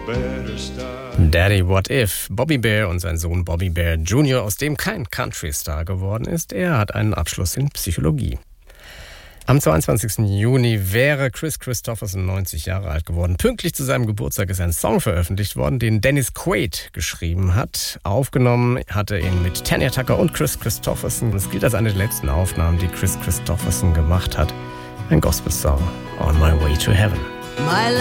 better start. Daddy What If. Bobby Bare und sein Sohn Bobby Bare Jr., aus dem kein Country-Star geworden ist. Er hat einen Abschluss in Psychologie. Am 22. Juni wäre Kris Kristofferson 90 Jahre alt geworden. Pünktlich zu seinem Geburtstag ist ein Song veröffentlicht worden, den Dennis Quaid geschrieben hat. Aufgenommen hat er ihn mit Tanya Tucker und Kris Kristofferson. Es gilt als eine der letzten Aufnahmen, die Kris Kristofferson gemacht hat. Ein Gospel-Song, On My Way to Heaven.